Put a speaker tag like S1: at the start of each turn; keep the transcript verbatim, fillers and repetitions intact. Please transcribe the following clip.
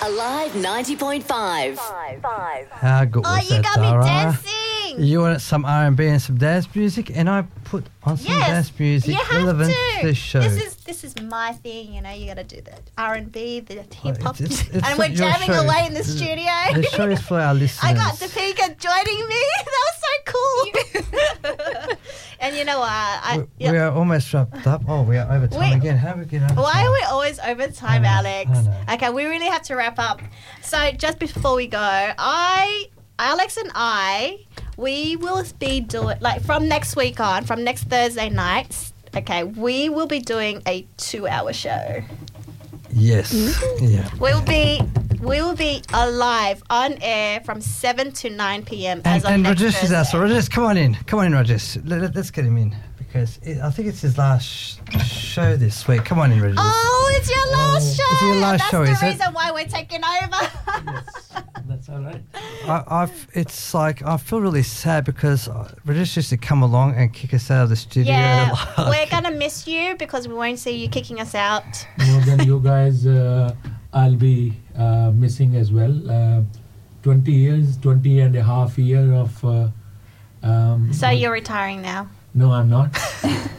S1: Alive ninety point five.
S2: How good
S3: Oh,
S2: was
S3: you
S2: that,
S3: got me
S2: Dara?
S3: dancing.
S2: You wanted some R and B and some dance music, and I put on some
S3: Yes,
S2: dance music
S3: you have
S2: relevant
S3: to.
S2: to the show.
S3: This is this is my thing, you know. You got to do the R and B, the hip hop,
S2: it's- it's- it's
S3: and we're
S2: not your
S3: jamming
S2: show.
S3: away in the
S2: The-
S3: studio.
S2: The show is for our listeners.
S3: I got Topeka joining me. That was so cool. And you know what? I,
S2: We, we are almost wrapped up. Oh, we are over time
S3: We-
S2: again. How are we getting over
S3: Why
S2: time?
S3: are we always over time,
S2: I know,
S3: Alex?
S2: I know.
S3: Okay, we really have to wrap up. So just before we go, I, Alex and I, we will be doing, like from next week on, from next Thursday nights, okay, we will be doing a two-hour show.
S2: Yes. Yeah.
S3: We will be, we will be alive on air from seven to nine p.m.
S2: And,
S3: as of
S2: and
S3: next
S2: Rajesh is out.
S3: Thursday.
S2: So Rajesh, come on in. Come on in, Rajesh. Let, let, let's get him in because it, I think it's his last sh- show this week. Come on in, Rajesh.
S3: Oh, it's your last show.
S2: It's your last
S3: That's
S2: show,
S3: the
S2: is it?
S3: reason why we're taking over.
S4: That's all right.
S2: I, I've, it's like I feel really sad because uh, Rajesh used to come along and kick us out of the studio.
S3: Yeah,
S2: like-
S3: we're gonna miss you because we won't see you kicking us out.
S4: More than you guys, uh, I'll be uh, missing as well. Uh, twenty years, twenty and a half year of. Uh, um,
S3: So you're retiring now.
S4: No, I'm not.